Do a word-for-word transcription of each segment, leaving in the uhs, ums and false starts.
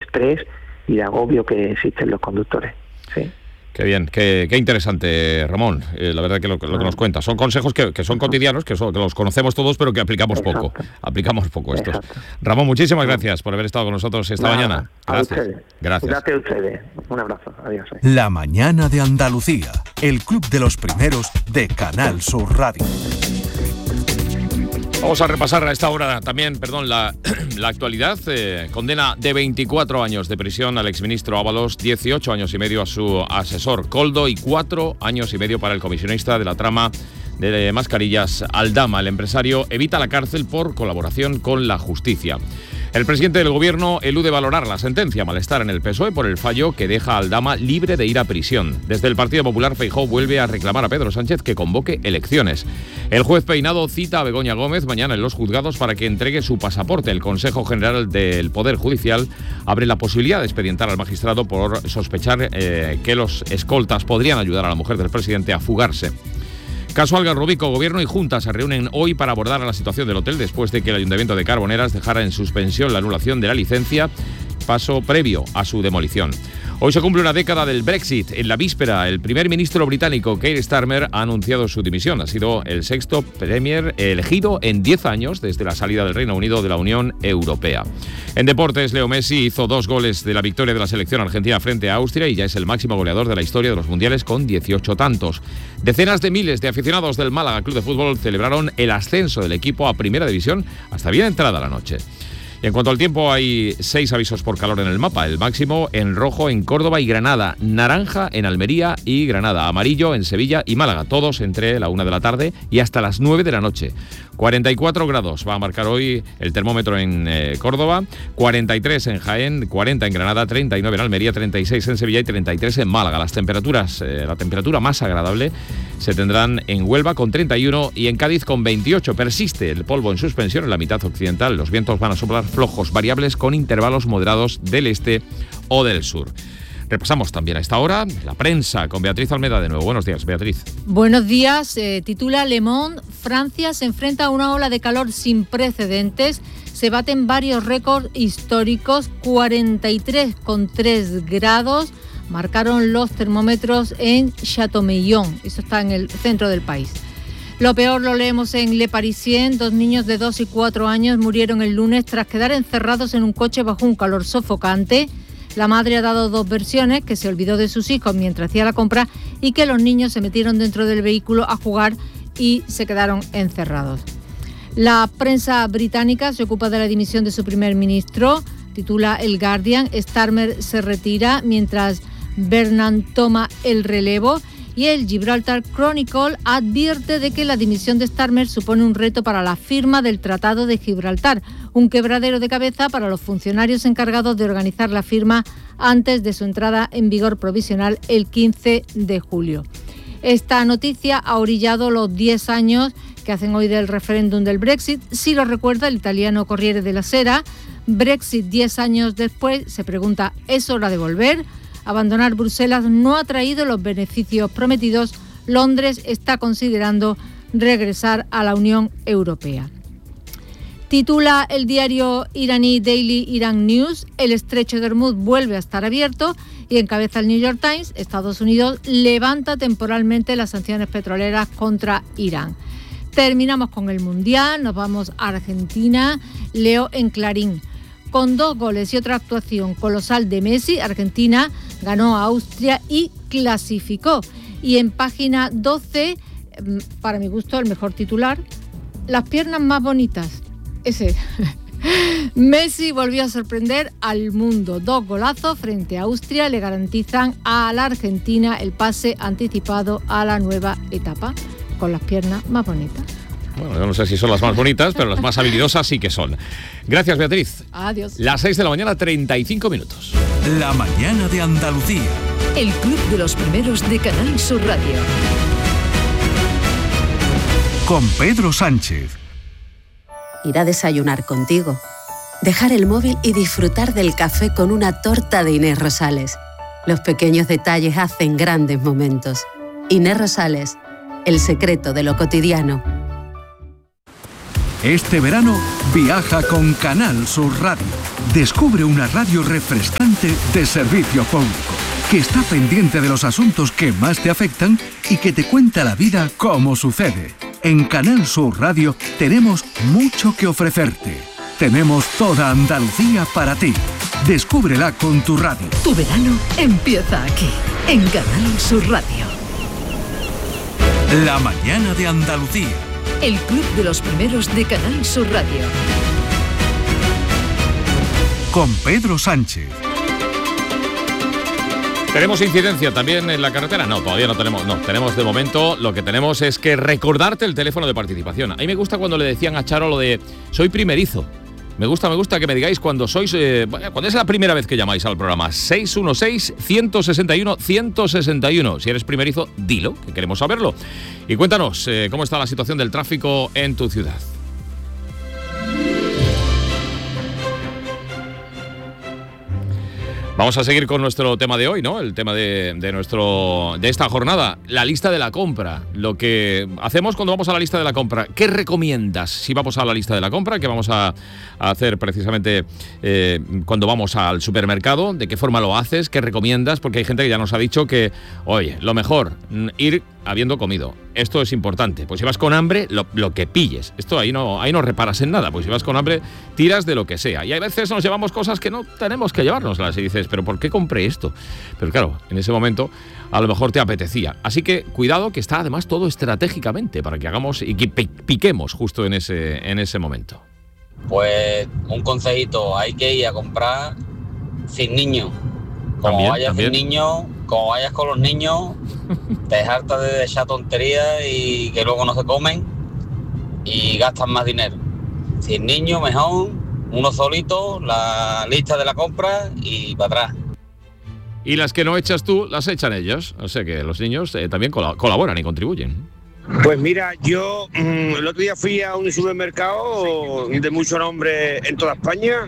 estrés y de agobio que existe en los conductores. Sí. Qué bien, qué, qué interesante, Ramón. Eh, la verdad que lo, lo que nos cuenta son consejos que, que son cotidianos, que, son, que los conocemos todos, pero que aplicamos Exacto. poco. Aplicamos poco estos. Exacto. Ramón, muchísimas gracias por haber estado con nosotros esta Nada, mañana. Gracias. A ustedes. Gracias. Gracias a ustedes. Un abrazo. Adiós. La mañana de Andalucía, el club de los primeros de Canal Sur Radio. Vamos a repasar a esta hora también, perdón, la, la actualidad. Eh, condena de veinticuatro años de prisión al exministro Ábalos, dieciocho años y medio a su asesor Koldo y cuatro años y medio para el comisionista de la trama de mascarillas Aldama. El empresario evita la cárcel por colaboración con la justicia. El presidente del gobierno elude valorar la sentencia, malestar en el P S O E por el fallo que deja a Aldama libre de ir a prisión. Desde el Partido Popular, Feijóo vuelve a reclamar a Pedro Sánchez que convoque elecciones. El juez Peinado cita a Begoña Gómez mañana en los juzgados para que entregue su pasaporte. El Consejo General del Poder Judicial abre la posibilidad de expedientar al magistrado por sospechar eh, que los escoltas podrían ayudar a la mujer del presidente a fugarse. Caso Algarrobico, Gobierno y Junta se reúnen hoy para abordar la situación del hotel después de que el Ayuntamiento de Carboneras dejara en suspensión la anulación de la licencia, paso previo a su demolición. Hoy se cumple una década del Brexit. En la víspera, el primer ministro británico Keir Starmer ha anunciado su dimisión. Ha sido el sexto premier elegido en diez años desde la salida del Reino Unido de la Unión Europea. En deportes, Leo Messi hizo dos goles de la victoria de la selección argentina frente a Austria y ya es el máximo goleador de la historia de los mundiales con dieciocho tantos. Decenas de miles de aficionados del Málaga Club de Fútbol celebraron el ascenso del equipo a Primera División hasta bien entrada la noche. Y en cuanto al tiempo, hay seis avisos por calor en el mapa. El máximo en rojo en Córdoba y Granada, naranja en Almería y Granada, amarillo en Sevilla y Málaga, todos entre la una de la tarde y hasta las nueve de la noche. cuarenta y cuatro grados va a marcar hoy el termómetro en eh, Córdoba, cuarenta y tres en Jaén, cuarenta en Granada, treinta y nueve en Almería, treinta y seis en Sevilla y treinta y tres en Málaga. Las temperaturas, eh, la temperatura más agradable se tendrán en Huelva con treinta y uno y en Cádiz con veintiocho. Persiste el polvo en suspensión en la mitad occidental. Los vientos van a soplar flojos, variables con intervalos moderados del este o del sur. Repasamos también a esta hora la prensa con Beatriz Almeda de nuevo. Buenos días, Beatriz. Buenos días. Eh, titula Le Monde, Francia se enfrenta a una ola de calor sin precedentes. Se baten varios récords históricos. cuarenta y tres coma tres grados marcaron los termómetros en Châteaubriand. Eso está en el centro del país. Lo peor lo leemos en Le Parisien. Dos niños de dos y cuatro años murieron el lunes tras quedar encerrados en un coche bajo un calor sofocante. La madre ha dado dos versiones, que se olvidó de sus hijos mientras hacía la compra y que los niños se metieron dentro del vehículo a jugar y se quedaron encerrados. La prensa británica se ocupa de la dimisión de su primer ministro, titula El Guardian. Starmer se retira mientras Bernard toma el relevo. Y el Gibraltar Chronicle advierte de que la dimisión de Starmer supone un reto para la firma del Tratado de Gibraltar, un quebradero de cabeza para los funcionarios encargados de organizar la firma antes de su entrada en vigor provisional el quince de julio. Esta noticia ha orillado los diez años que hacen hoy del referéndum del Brexit. Si lo recuerda el italiano Corriere della Sera, Brexit diez años después, se pregunta, ¿es hora de volver? Abandonar Bruselas no ha traído los beneficios prometidos. Londres está considerando regresar a la Unión Europea. Titula el diario iraní Daily Iran News, el estrecho de Hormuz vuelve a estar abierto y encabeza el New York Times, Estados Unidos levanta temporalmente las sanciones petroleras contra Irán. Terminamos con el Mundial, nos vamos a Argentina, leo en Clarín. Con dos goles y otra actuación colosal de Messi, Argentina ganó a Austria y clasificó. Y en página doce, para mi gusto, el mejor titular, las piernas más bonitas. Ese. Messi volvió a sorprender al mundo. Dos golazos frente a Austria le garantizan a la Argentina el pase anticipado a la nueva etapa, con las piernas más bonitas. Bueno, yo no sé si son las más bonitas, pero las más habilidosas sí que son. Gracias, Beatriz. Adiós. Las seis de la mañana, treinta y cinco minutos. La mañana de Andalucía. El club de los primeros de Canal Sur Radio. Con Pedro Sánchez. Ir a desayunar contigo. Dejar el móvil y disfrutar del café con una torta de Inés Rosales. Los pequeños detalles hacen grandes momentos. Inés Rosales, el secreto de lo cotidiano. Este verano viaja con Canal Sur Radio. Descubre una radio refrescante de servicio público, que está pendiente de los asuntos que más te afectan y que te cuenta la vida como sucede. En Canal Sur Radio tenemos mucho que ofrecerte. Tenemos toda Andalucía para ti. Descúbrela con tu radio. Tu verano empieza aquí, en Canal Sur Radio. La mañana de Andalucía. El club de los primeros de Canal Sur Radio. Con Pedro Sánchez. ¿Tenemos incidencia también en la carretera? No, todavía no tenemos. No, tenemos de momento, lo que tenemos es que recordarte el teléfono de participación. A mí me gusta cuando le decían a Charo lo de soy primerizo. Me gusta, me gusta que me digáis cuando sois, eh, cuando es la primera vez que llamáis al programa. seis uno seis, uno seis uno, uno seis uno. Si eres primerizo, dilo, que queremos saberlo. Y cuéntanos, eh, ¿cómo está la situación del tráfico en tu ciudad? Vamos a seguir con nuestro tema de hoy, ¿no? El tema de, de nuestro de esta jornada, la lista de la compra. Lo que hacemos cuando vamos a la lista de la compra. ¿Qué recomiendas si vamos a la lista de la compra? ¿Qué vamos a, a hacer precisamente eh, cuando vamos al supermercado? ¿De qué forma lo haces? ¿Qué recomiendas? Porque hay gente que ya nos ha dicho que, oye, lo mejor, ir habiendo comido. Esto es importante. Pues si vas con hambre, lo, lo que pilles. Esto ahí no, ahí no reparas en nada. Pues si vas con hambre, tiras de lo que sea. Y a veces nos llevamos cosas que no tenemos que llevárnoslas. Y dices, ¿pero por qué compré esto? Pero claro, en ese momento a lo mejor te apetecía. Así que cuidado, que está además todo estratégicamente para que hagamos y que piquemos justo en ese, en ese momento. Pues un consejito, hay que ir a comprar sin niños. Como También, vayas también. sin niños, como vayas con los niños, te hartas de echar tonterías y que luego no se comen y gastan más dinero. Sin niños, mejor, uno solito, la lista de la compra y para atrás. Y las que no echas tú, las echan ellos. O sea que los niños eh, también colab- colaboran y contribuyen. Pues mira, yo mmm, el otro día fui a un supermercado de mucho nombre en toda España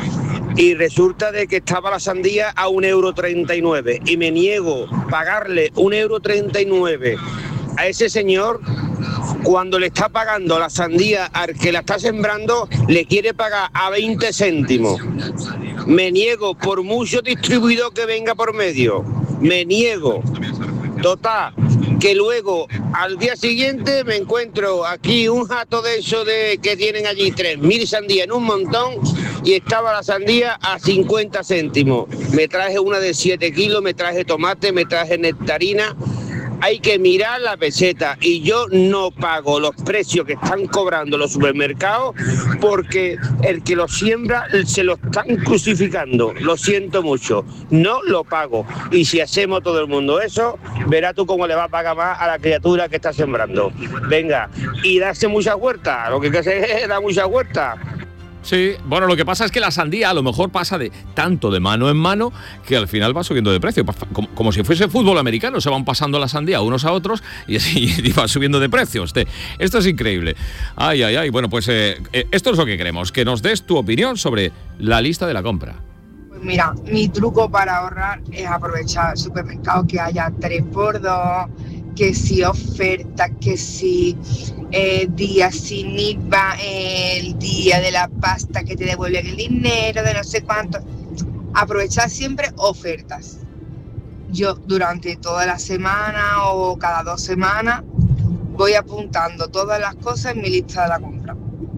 y resulta de que estaba la sandía a un euro treinta y nueve y me niego a pagarle un euro treinta y nueve a ese señor cuando le está pagando la sandía al que la está sembrando, le quiere pagar a veinte céntimos. Me niego, por mucho distribuidor que venga por medio, me niego. Total, que luego al día siguiente me encuentro aquí un jato de eso de que tienen allí tres mil sandías en un montón y estaba la sandía a cincuenta céntimos. Me traje una de siete kilos, me traje tomate, me traje nectarina. Hay que mirar la peseta y yo no pago los precios que están cobrando los supermercados porque el que lo siembra se lo están crucificando. Lo siento mucho, no lo pago. Y si hacemos todo el mundo eso, verás tú cómo le va a pagar más a la criatura que está sembrando. Venga, y darse mucha huerta, lo que hay que hacer es dar mucha huerta. Sí, bueno, lo que pasa es que la sandía a lo mejor pasa de tanto de mano en mano que al final va subiendo de precio, como, como si fuese fútbol americano, se van pasando la sandía unos a otros y así y va subiendo de precio. Este, esto es increíble. Ay, ay, ay. Bueno, pues eh, eh, esto es lo que queremos, que nos des tu opinión sobre la lista de la compra. Pues mira, mi truco para ahorrar es aprovechar el supermercado, que haya tres por dos, que si oferta, que si eh, día sin I V A, el día de la pasta que te devuelven el dinero, de no sé cuánto. Aprovechar siempre ofertas. Yo durante toda la semana o cada dos semanas voy apuntando todas las cosas en mi lista de la compra.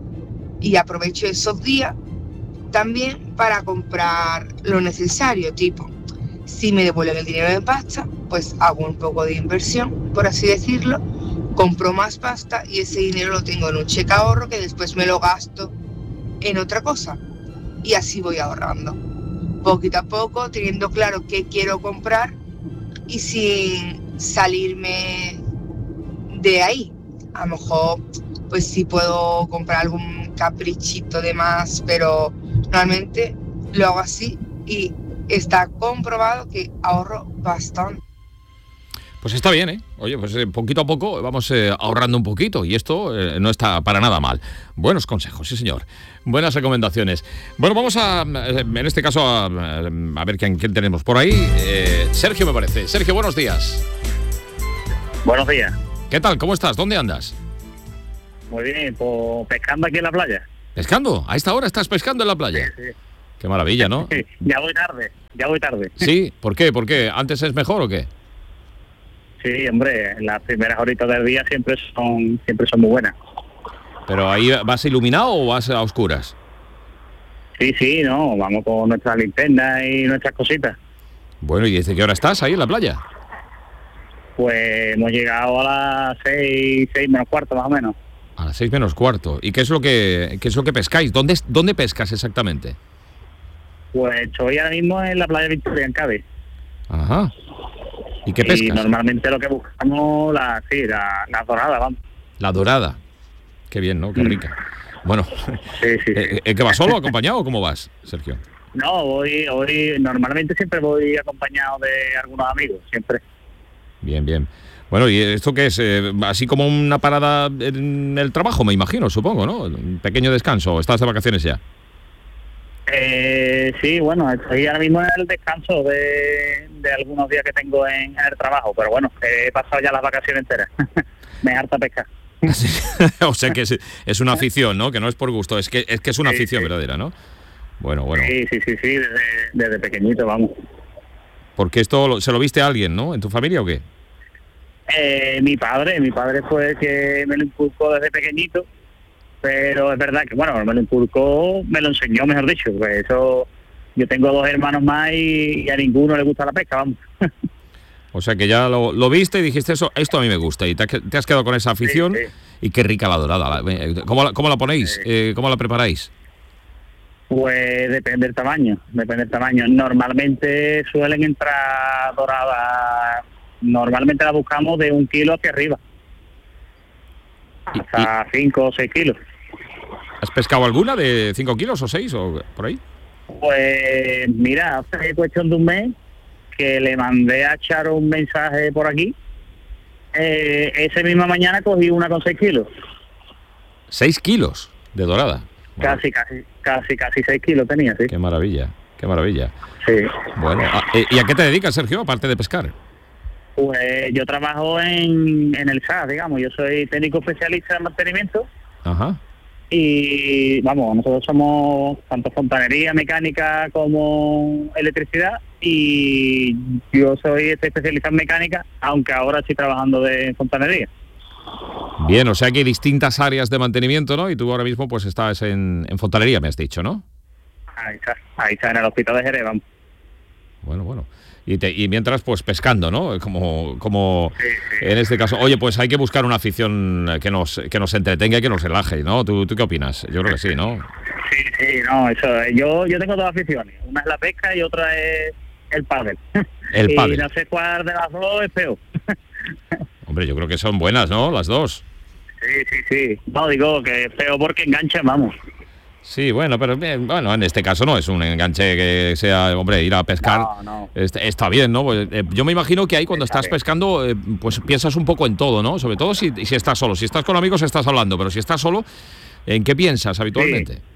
Y aprovecho esos días también para comprar lo necesario, tipo, si me devuelven el dinero de pasta, pues hago un poco de inversión, por así decirlo, compro más pasta y ese dinero lo tengo en un cheque ahorro que después me lo gasto en otra cosa. Y así voy ahorrando, poquito a poco, teniendo claro qué quiero comprar y sin salirme de ahí. A lo mejor, pues sí puedo comprar algún caprichito de más, pero normalmente lo hago así y está comprobado que ahorro bastante. Pues está bien, ¿eh? Oye, pues eh, poquito a poco vamos eh, ahorrando un poquito y esto eh, no está para nada mal. Buenos consejos, sí señor. Buenas recomendaciones. Bueno, vamos a, en este caso, a, a ver quién, quién tenemos por ahí. Eh, Sergio, me parece. Sergio, buenos días. Buenos días. ¿Qué tal? ¿Cómo estás? ¿Dónde andas? Muy bien, pues pescando aquí en la playa. ¿Pescando? ¿A esta hora estás pescando en la playa? Sí, sí. Qué maravilla, ¿no? Ya voy tarde, ya voy tarde. Sí, ¿por qué? ¿Por qué? ¿Antes es mejor o qué? Sí, hombre, las primeras horitas del día siempre son siempre son muy buenas. ¿Pero ahí vas iluminado o vas a oscuras? Sí, sí, no, vamos con nuestras linternas y nuestras cositas. Bueno, ¿y desde qué hora estás ahí en la playa? Pues hemos llegado a las seis, seis menos cuarto más o menos. A las seis menos cuarto. ¿Y qué es lo que qué es lo que pescáis? ¿Dónde, dónde pescas exactamente? Pues estoy ahora mismo en la playa Victoria, en Cádiz. Ajá. ¿Y qué pescas? Y normalmente lo que buscamos, la, sí, la, la dorada, vamos. La dorada. Qué bien, ¿no? Qué rica. Bueno, sí, sí, sí. ¿Eh, ¿que vas solo o acompañado o cómo vas, Sergio? No, voy, voy, normalmente siempre voy acompañado de algunos amigos, siempre. Bien, bien. Bueno, ¿y esto qué es? Eh, así como una parada en el trabajo, me imagino, supongo, ¿no? Un pequeño descanso. ¿Estás de vacaciones ya? Eh, sí, bueno, estoy ahora mismo en el descanso de, de algunos días que tengo en, en el trabajo, pero bueno, he pasado ya las vacaciones enteras. Me harta pescar. O sea que es, es una afición, ¿no? Que no es por gusto, es que es que es una sí, afición sí. verdadera, ¿no? Bueno, bueno. Sí, sí, sí, sí, desde, desde pequeñito, vamos. Porque esto lo, se lo viste a alguien, ¿no? ¿En tu familia o qué? Eh, mi padre, mi padre fue el que me lo inculcó desde pequeñito, pero es verdad que, bueno, me lo inculcó, me lo enseñó, mejor dicho, pues eso, yo tengo dos hermanos más y, y a ninguno le gusta la pesca, vamos. O sea que ya lo, lo viste y dijiste, eso, esto a mí me gusta, y te, te has quedado con esa afición, sí, sí. Y qué rica la dorada. ¿Cómo la, cómo la ponéis? Sí. Eh, ¿Cómo la preparáis? Pues depende del tamaño, depende del tamaño. Normalmente suelen entrar doradas, normalmente la buscamos de un kilo hacia arriba, hasta ¿Y, y? cinco o seis kilos. ¿Has pescado alguna de cinco kilos o seis o por ahí? Pues mira, hace cuestión de un mes que le mandé a Charo un mensaje por aquí, eh, esa misma mañana cogí una con seis kilos. ¿Seis kilos de dorada? Bueno. Casi, casi, casi, casi seis kilos tenía, sí. Qué maravilla, qué maravilla. Sí. Bueno, ¿y a qué te dedicas, Sergio, aparte de pescar? Pues yo trabajo en, en el S A, digamos, yo soy técnico especialista en mantenimiento. Ajá. Y vamos, nosotros somos tanto fontanería, mecánica como electricidad, y yo soy este especialista en mecánica, aunque ahora estoy trabajando de fontanería. Bien, o sea que hay distintas áreas de mantenimiento, ¿no? Y tú ahora mismo pues estás en, en fontanería, me has dicho, ¿no? Ahí está, ahí está en el hospital de Jerez, vamos. Bueno, bueno. Y, te, y mientras, pues pescando, ¿no? Como, como sí, sí. En este caso. Oye, pues hay que buscar una afición que nos que nos entretenga y que nos relaje, ¿no? ¿Tú, tú qué opinas? Yo creo que sí, ¿no? Sí, sí, no, eso. Yo yo tengo dos aficiones. Una es la pesca y otra es el pádel. El pádel. Y no sé cuál de las dos es peor. Hombre, yo creo que son buenas, ¿no? Las dos. Sí, sí, sí. No, digo que es peor porque engancha, vamos. Sí, bueno, pero bueno, en este caso no es un enganche que sea, hombre, ir a pescar. No, no. Está, está bien, ¿no? Pues, eh, yo me imagino que ahí cuando está estás bien. pescando, eh, pues piensas un poco en todo, ¿no? Sobre todo si, si estás solo. Si estás con amigos estás hablando, pero si estás solo, ¿en qué piensas habitualmente? Sí.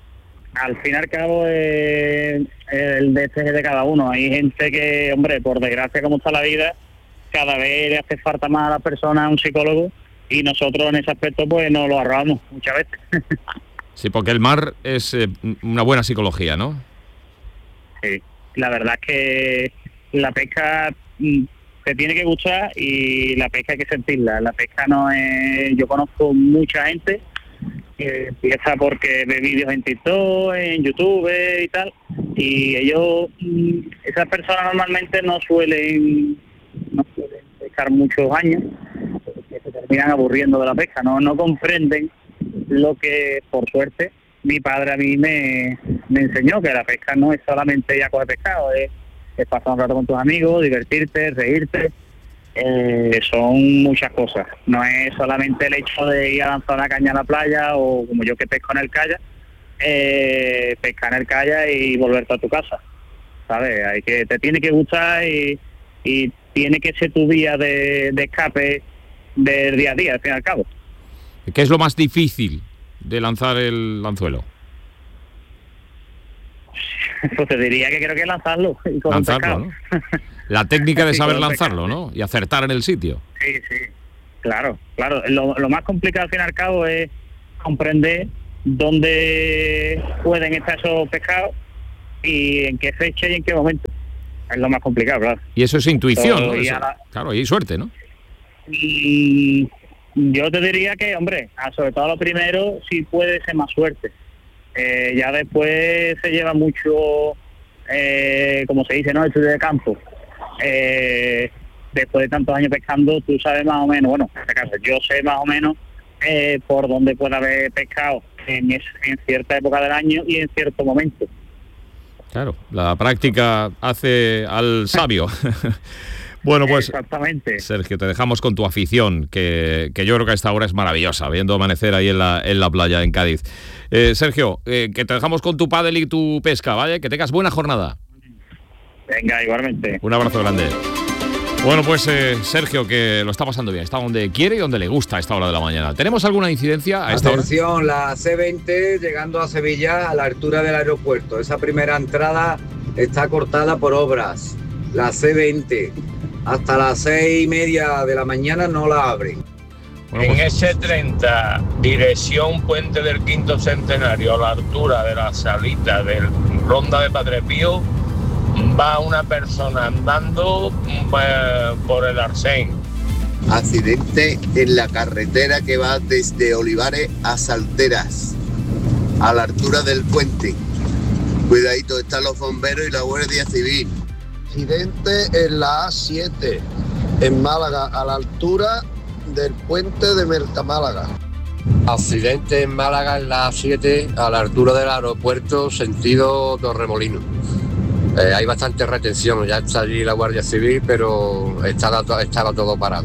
Al fin y al cabo, eh, el D S G de cada uno. Hay gente que, hombre, por desgracia como está la vida, cada vez le hace falta más a la persona un psicólogo, y nosotros en ese aspecto pues nos lo ahorramos muchas veces. Sí, porque el mar es eh, una buena psicología, ¿no? Sí, la verdad es que la pesca mm, te tiene que gustar, y la pesca hay que sentirla. La pesca no es... Yo conozco mucha gente que empieza porque ve vídeos en TikTok, en YouTube y tal, y ellos, mm, esas personas normalmente no suelen, no suelen pescar muchos años, porque se terminan aburriendo de la pesca, no, no comprenden lo que, por suerte, mi padre a mí me, me enseñó, que la pesca no es solamente ir a coger pescado, es, es pasar un rato con tus amigos, divertirte, reírte, eh, son muchas cosas. No es solamente el hecho de ir a lanzar una caña a la playa, o como yo que pesco en el kayak, eh, pescar en el kayak y volverte a tu casa, ¿sabes? Hay que, te tiene que gustar, y, y tiene que ser tu vía de, de escape del día a día, al fin y al cabo. ¿Qué es lo más difícil de lanzar el anzuelo? Pues te diría que creo que es lanzarlo. Y con lanzarlo, ¿no? La técnica de saber lanzarlo, ¿no? Y acertar en el sitio. Sí, sí. Claro, claro. Lo, lo más complicado al fin y al cabo es comprender dónde pueden estar esos pescados y en qué fecha y en qué momento. Es lo más complicado, claro. Y eso es intuición, ¿no? Y Eso, ahora- claro, y suerte, ¿no? Y yo te diría que, hombre, a- sobre todo lo primero, sí puede ser más suerte. Eh, ya después se lleva mucho, eh, como se dice, ¿no? Estudio de campo. Eh, después de tantos años pescando, tú sabes más o menos, bueno, en este caso yo sé más o menos eh, por dónde puede haber pescado en, es- en cierta época del año y en cierto momento. Claro, la práctica hace al sabio. Bueno, pues Exactamente. Sergio, te dejamos con tu afición, que, que yo creo que a esta hora es maravillosa, viendo amanecer ahí en la, en la playa, en Cádiz. Eh, Sergio, eh, que te dejamos con tu pádel y tu pesca, ¿vale? Que tengas buena jornada. Venga, igualmente. Un abrazo grande. Bueno, pues eh, Sergio, que lo está pasando bien, está donde quiere y donde le gusta a esta hora de la mañana. ¿Tenemos alguna incidencia a esta hora? Atención, la C veinte llegando a Sevilla a la altura del aeropuerto. Esa primera entrada está cortada por obras. La C veinte. Hasta las seis y media de la mañana no la abren. En ese treinta, dirección Puente del Quinto Centenario, a la altura de la salita del Ronda de Padre Pío, va una persona andando pues, por el Arsén. Accidente en la carretera que va desde Olivares a Salteras, a la altura del puente. Cuidadito, están los bomberos y la Guardia Civil. Accidente en la A siete, en Málaga, a la altura del puente de Mercamálaga. Accidente en Málaga en la A siete, a la altura del aeropuerto, sentido Torremolinos. Eh, hay bastante retención, ya está allí la Guardia Civil, pero estaba, to- estaba todo parado.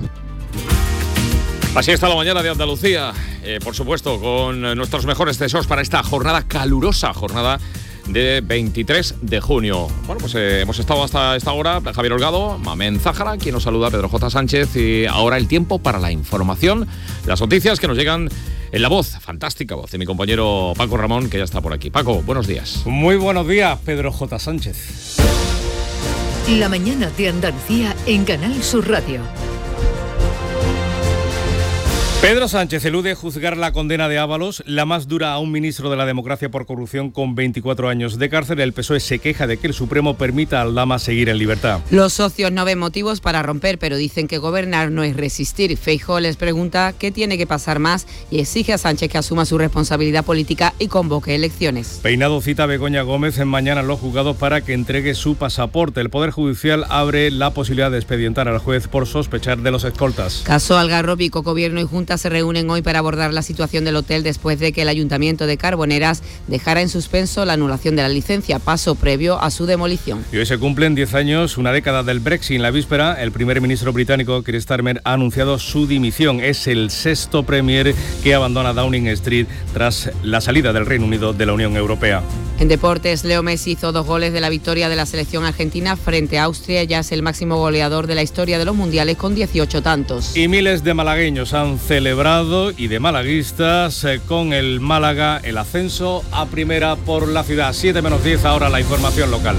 Así está la mañana de Andalucía, eh, por supuesto, con eh, nuestros mejores deseos para esta jornada calurosa, jornada de veintitrés de junio. Bueno, pues eh, hemos estado hasta esta hora, Javier Holgado, Mamen Zájara, quien nos saluda, Pedro J. Sánchez, y ahora el tiempo para la información, las noticias que nos llegan en la voz, fantástica voz, de mi compañero Paco Ramón, que ya está por aquí. Paco, buenos días. Muy buenos días, Pedro J. Sánchez. La mañana de Andalucía en Canal Sur Radio. Pedro Sánchez elude juzgar la condena de Ábalos, la más dura a un ministro de la democracia por corrupción con veinticuatro años de cárcel. El P S O E se queja de que el Supremo permita a Aldama seguir en libertad. Los socios no ven motivos para romper, pero dicen que gobernar no es resistir. Feijóo les pregunta qué tiene que pasar más y exige a Sánchez que asuma su responsabilidad política y convoque elecciones. Peinado cita a Begoña Gómez en mañana en los juzgados para que entregue su pasaporte. El Poder Judicial abre la posibilidad de expedientar al juez por sospechar de los escoltas. Caso Algarrobico, Gobierno y Junta se reúnen hoy para abordar la situación del hotel después de que el Ayuntamiento de Carboneras dejara en suspenso la anulación de la licencia, paso previo a su demolición. Y hoy se cumplen diez años, una década del Brexit. En la víspera, el primer ministro británico, Keir Starmer, ha anunciado su dimisión. Es el sexto premier que abandona Downing Street tras la salida del Reino Unido de la Unión Europea. En deportes, Leo Messi hizo dos goles de la victoria de la selección argentina frente a Austria. Ya es el máximo goleador de la historia de los mundiales con dieciocho tantos. Y miles de malagueños han celebrado, y de malaguistas, eh, con el Málaga el ascenso a primera por la ciudad. siete menos diez, ahora la información local.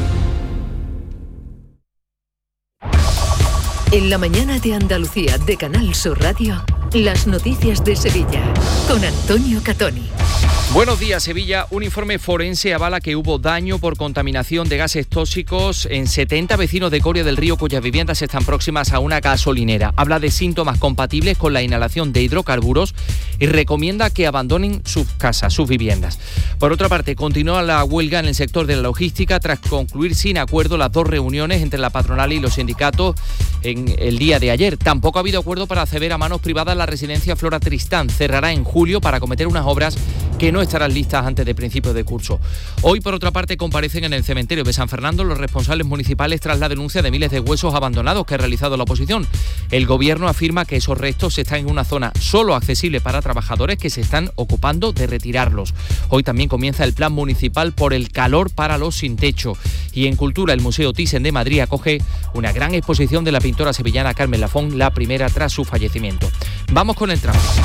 En la mañana de Andalucía de Canal Sur Radio, las noticias de Sevilla con Antonio Catoni. Buenos días, Sevilla. Un informe forense avala que hubo daño por contaminación de gases tóxicos en setenta vecinos de Coria del Río cuyas viviendas están próximas a una gasolinera. Habla de síntomas compatibles con la inhalación de hidrocarburos y recomienda que abandonen sus casas, sus viviendas. Por otra parte, continúa la huelga en el sector de la logística tras concluir sin acuerdo las dos reuniones entre la patronal y los sindicatos en el día de ayer. Tampoco ha habido acuerdo para ceder a manos privadas la residencia Flora Tristán. Cerrará en julio para acometer unas obras que no estarán listas antes de principios de curso. Hoy, por otra parte, comparecen en el cementerio de San Fernando los responsables municipales tras la denuncia de miles de huesos abandonados que ha realizado la oposición. El gobierno afirma que esos restos están en una zona solo accesible para trabajadores que se están ocupando de retirarlos. Hoy también comienza el plan municipal por el calor para los sin techo. Y en Cultura, el Museo Thyssen de Madrid acoge una gran exposición de la pintora sevillana Carmen Lafón, la primera tras su fallecimiento. Vamos con el tráfico.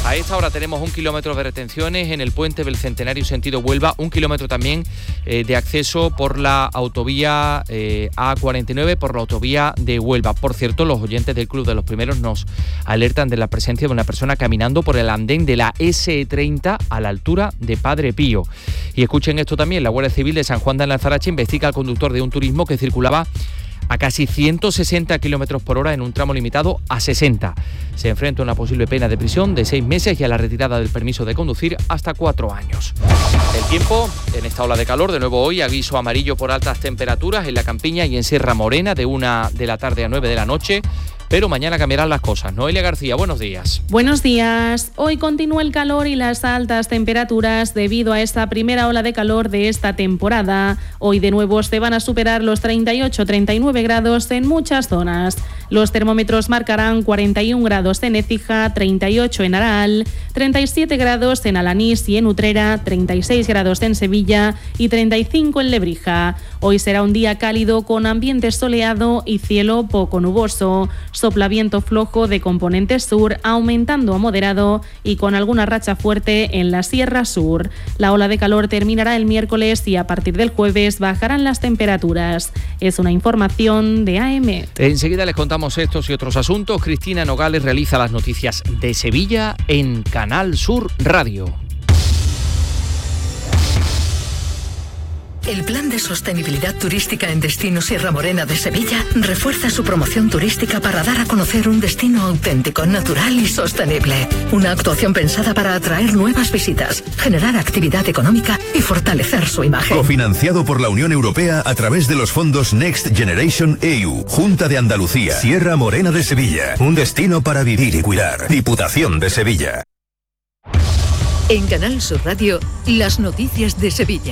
A esta hora tenemos un kilómetro de retenciones en el puente del Centenario sentido Huelva, un kilómetro también eh, de acceso por la autovía eh, A cuarenta y nueve, por la autovía de Huelva. Por cierto, los oyentes del Club de los Primeros nos alertan de la presencia de una persona caminando por el andén de la ese treinta a la altura de Padre Pío. Y escuchen esto también, la Guardia Civil de San Juan de Alzarache investiga al conductor de un turismo que circulaba a casi ciento sesenta kilómetros por hora en un tramo limitado a sesenta. Se enfrenta a una posible pena de prisión de seis meses y a la retirada del permiso de conducir hasta cuatro años. El tiempo, en esta ola de calor, de nuevo hoy, aviso amarillo por altas temperaturas en la Campiña y en Sierra Morena de una de la tarde a nueve de la noche. Pero mañana cambiarán las cosas. Noelia García, buenos días. Buenos días. Hoy continúa el calor y las altas temperaturas debido a esta primera ola de calor de esta temporada. Hoy de nuevo se van a superar los treinta y ocho a treinta y nueve grados en muchas zonas. Los termómetros marcarán cuarenta y un grados en Écija, treinta y ocho en Aral, treinta y siete grados en Alanís y en Utrera, treinta y seis grados en Sevilla y treinta y cinco en Lebrija. Hoy será un día cálido con ambiente soleado y cielo poco nuboso. Sopla viento flojo de componente sur, aumentando a moderado y con alguna racha fuerte en la Sierra Sur. La ola de calor terminará el miércoles y a partir del jueves bajarán las temperaturas. Es una información de A M. Enseguida les contamos estos y otros asuntos. Cristina Nogales realiza las noticias de Sevilla en Canal Sur Radio. El Plan de Sostenibilidad Turística en Destino Sierra Morena de Sevilla refuerza su promoción turística para dar a conocer un destino auténtico, natural y sostenible. Una actuación pensada para atraer nuevas visitas, generar actividad económica y fortalecer su imagen. Cofinanciado por la Unión Europea a través de los fondos Next Generation E U, Junta de Andalucía, Sierra Morena de Sevilla. Un destino para vivir y cuidar. Diputación de Sevilla. En Canal Sur Radio, las noticias de Sevilla.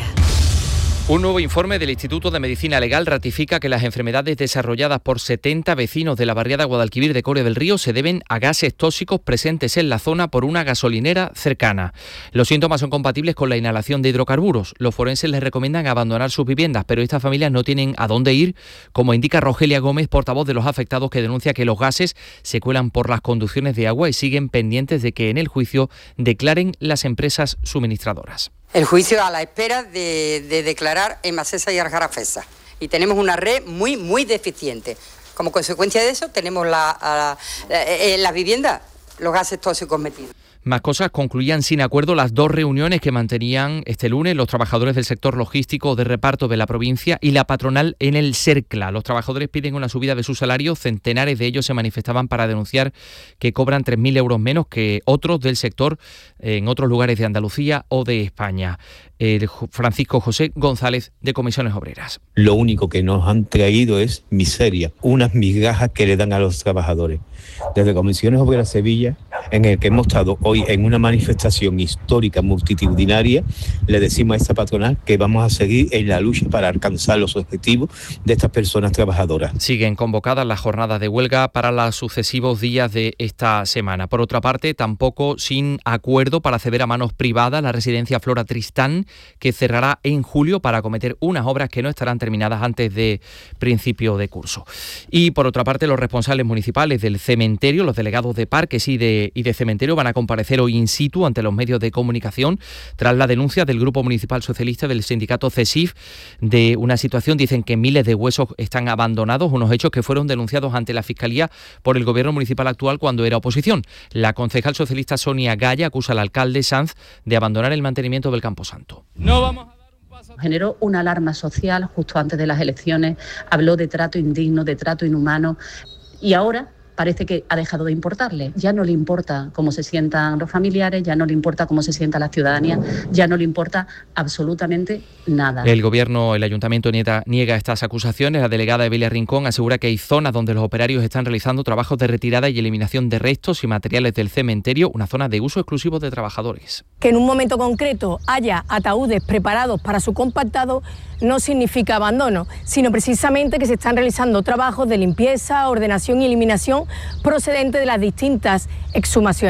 Un nuevo informe del Instituto de Medicina Legal ratifica que las enfermedades desarrolladas por setenta vecinos de la barriada Guadalquivir de Coria del Río se deben a gases tóxicos presentes en la zona por una gasolinera cercana. Los síntomas son compatibles con la inhalación de hidrocarburos. Los forenses les recomiendan abandonar sus viviendas, pero estas familias no tienen a dónde ir, como indica Rogelia Gómez, portavoz de los afectados, que denuncia que los gases se cuelan por las conducciones de agua y siguen pendientes de que en el juicio declaren las empresas suministradoras. El juicio a la espera de, de declarar Emasesa y Aljarafesa. Y tenemos una red muy, muy deficiente. Como consecuencia de eso, tenemos la, la, la, en las viviendas los gases tóxicos metidos. Más cosas, concluían sin acuerdo las dos reuniones que mantenían este lunes los trabajadores del sector logístico de reparto de la provincia y la patronal en el Cercla. Los trabajadores piden una subida de su salario, centenares de ellos se manifestaban para denunciar que cobran tres mil euros menos que otros del sector en otros lugares de Andalucía o de España. El Francisco José González, de Comisiones Obreras. Lo único que nos han traído es miseria, unas migajas que le dan a los trabajadores. Desde Comisiones Obreras Sevilla, en el que hemos estado hoy en una manifestación histórica multitudinaria, le decimos a esta patronal que vamos a seguir en la lucha para alcanzar los objetivos de estas personas trabajadoras. Siguen convocadas las jornadas de huelga para los sucesivos días de esta semana. Por otra parte, tampoco sin acuerdo para ceder a manos privadas la residencia Flora Tristán, que cerrará en julio para acometer unas obras que no estarán terminadas antes de principio de curso. Y por otra parte, los responsables municipales del cementerio, los delegados de parques y de, y de cementerio van a comparecer hoy in situ ante los medios de comunicación tras la denuncia del Grupo Municipal Socialista del sindicato CESIF de una situación, dicen que miles de huesos están abandonados, unos hechos que fueron denunciados ante la Fiscalía por el gobierno municipal actual cuando era oposición. La concejal socialista Sonia Gaya acusa al alcalde Sanz de abandonar el mantenimiento del Camposanto. No vamos a dar un paso. Generó una alarma social justo antes de las elecciones, habló de trato indigno, de trato inhumano y ahora parece que ha dejado de importarle. Ya no le importa cómo se sientan los familiares, ya no le importa cómo se sienta la ciudadanía, ya no le importa absolutamente nada. El gobierno, el ayuntamiento niega, niega estas acusaciones. La delegada Evelia Rincón asegura que hay zonas donde los operarios están realizando trabajos de retirada y eliminación de restos y materiales del cementerio, una zona de uso exclusivo de trabajadores. Que en un momento concreto haya ataúdes preparados para su compactado no significa abandono, sino precisamente que se están realizando trabajos de limpieza, ordenación y eliminación procedente de las distintas exhumaciones.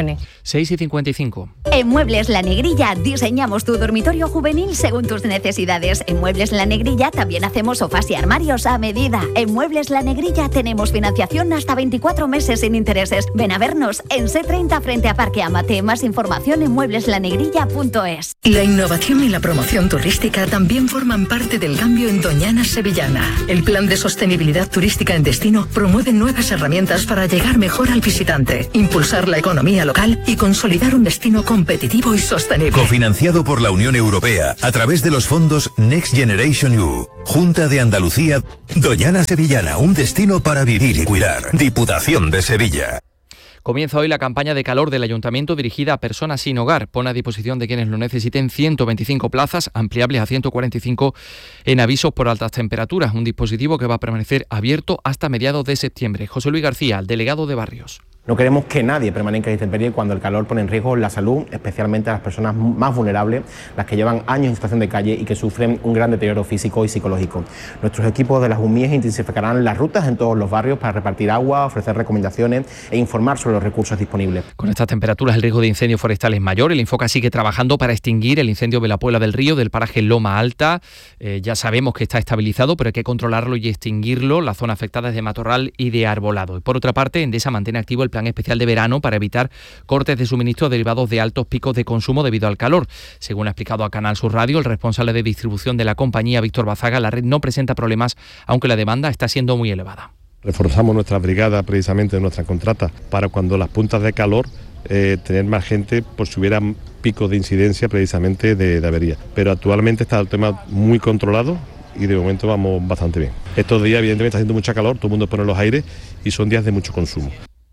seis y cincuenta y cinco. En Muebles La Negrilla diseñamos tu dormitorio juvenil según tus necesidades. En Muebles La Negrilla también hacemos sofás y armarios a medida. En Muebles La Negrilla tenemos financiación hasta veinticuatro meses sin intereses. Ven a vernos en C treinta frente a Parque Amate. Más información en muebles la negrilla punto es. La innovación y la promoción turística también forman parte del cambio en Doñana Sevillana. El plan de sostenibilidad turística en destino promueve nuevas herramientas para llegar mejor al visitante, impulsar la economía local y consolidar un destino competitivo y sostenible. Cofinanciado por la Unión Europea a través de los fondos Next Generation E U. Junta de Andalucía. Doñana Sevillana, un destino para vivir y cuidar. Diputación de Sevilla. Comienza hoy la campaña de calor del Ayuntamiento dirigida a personas sin hogar. Pone a disposición de quienes lo necesiten ciento veinticinco plazas, ampliables a ciento cuarenta y cinco en avisos por altas temperaturas. Un dispositivo que va a permanecer abierto hasta mediados de septiembre. José Luis García, delegado de Barrios. No queremos que nadie permanezca en intemperie cuando el calor pone en riesgo la salud, especialmente a las personas más vulnerables, las que llevan años en situación de calle y que sufren un gran deterioro físico y psicológico. Nuestros equipos de las U M I E intensificarán las rutas en todos los barrios para repartir agua, ofrecer recomendaciones e informar sobre los recursos disponibles. Con estas temperaturas el riesgo de incendio forestal es mayor. El Infoca sigue trabajando para extinguir el incendio de la Puebla del Río del paraje Loma Alta. Eh, ya sabemos que está estabilizado, pero hay que controlarlo y extinguirlo. La zona afectada es de matorral y de arbolado. Y por otra parte, Endesa mantiene activo el plan especial de verano para evitar cortes de suministro derivados de altos picos de consumo debido al calor. Según ha explicado a Canal Sur Radio el responsable de distribución de la compañía, Víctor Bazaga, la red no presenta problemas, aunque la demanda está siendo muy elevada. Reforzamos nuestra brigada precisamente en nuestras contratas para cuando las puntas de calor eh, tener más gente por si hubiera picos de incidencia precisamente de, de avería. Pero actualmente está el tema muy controlado y de momento vamos bastante bien. Estos días evidentemente está haciendo mucha calor, todo el mundo pone los aires y son días de mucho consumo.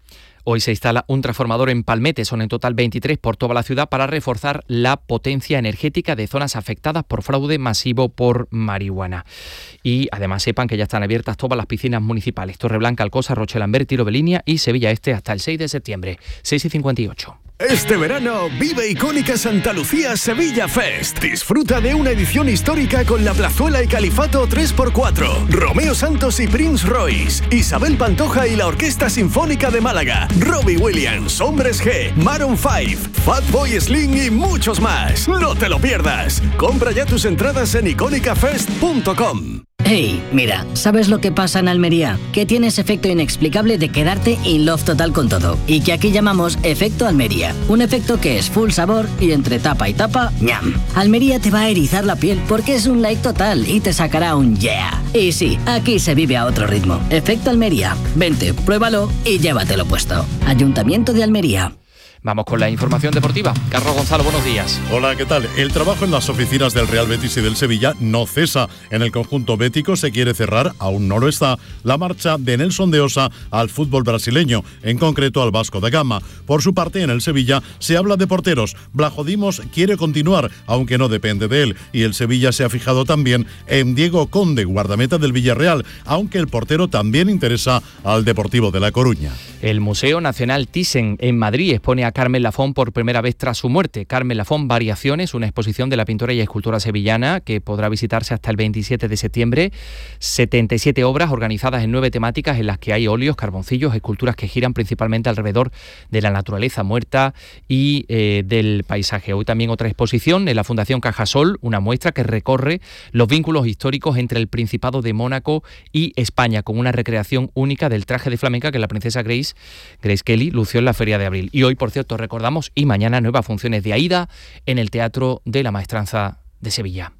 Hoy se instala un transformador en Palmete, son en total veintitrés por toda la ciudad para reforzar la potencia energética de zonas afectadas por fraude masivo por marihuana. Y además sepan que ya están abiertas todas las piscinas municipales, Torreblanca, Alcosa, Roche-Lambert, Tiro Belinia y Sevilla Este hasta el seis de septiembre, seis y cincuenta y ocho. Este verano vive icónica Santa Lucía Sevilla Fest. Disfruta de una edición histórica con La Plazuela y Califato tres por cuatro, Romeo Santos y Prince Royce, Isabel Pantoja y la Orquesta Sinfónica de Málaga, Robbie Williams, Hombres G, Maroon cinco, Fatboy Slim y muchos más. No te lo pierdas. Compra ya tus entradas en icónica fest punto com. Hey, mira, ¿sabes lo que pasa en Almería? Que tienes efecto inexplicable de quedarte in love total con todo. Y que aquí llamamos efecto Almería. Un efecto que es full sabor y entre tapa y tapa, ñam. Almería te va a erizar la piel porque es un like total y te sacará un yeah. Y sí, aquí se vive a otro ritmo. Efecto Almería. Vente, pruébalo y llévatelo puesto. Ayuntamiento de Almería. Vamos con la información deportiva. Carlos Gonzalo, buenos días. Hola, ¿qué tal? El trabajo en las oficinas del Real Betis y del Sevilla no cesa. En el conjunto bético se quiere cerrar, aún no lo está, la marcha de Nelson de Osa al fútbol brasileño, en concreto al Vasco da Gama. Por su parte, en el Sevilla se habla de porteros. Blajo Dimos quiere continuar, aunque no depende de él. Y el Sevilla se ha fijado también en Diego Conde, guardameta del Villarreal, aunque el portero también interesa al Deportivo de La Coruña. El Museo Nacional Thyssen en Madrid expone a Carmen Lafón por primera vez tras su muerte. Carmen Lafón, Variaciones, una exposición de la pintora y escultora sevillana que podrá visitarse hasta el veintisiete de septiembre. setenta y siete obras organizadas en nueve temáticas en las que hay óleos, carboncillos, esculturas que giran principalmente alrededor de la naturaleza muerta y eh, del paisaje. Hoy también otra exposición en la Fundación Cajasol, una muestra que recorre los vínculos históricos entre el Principado de Mónaco y España, con una recreación única del traje de flamenca que la princesa Grace, Grace Kelly lució en la Feria de Abril. Y hoy, por cierto, recordamos, y mañana nuevas funciones de Aída en el Teatro de la Maestranza de Sevilla.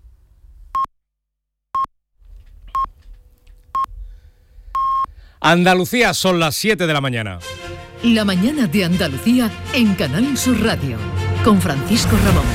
Andalucía, son las siete de la mañana. La mañana de Andalucía en Canal Sur Radio, con Francisco Ramón.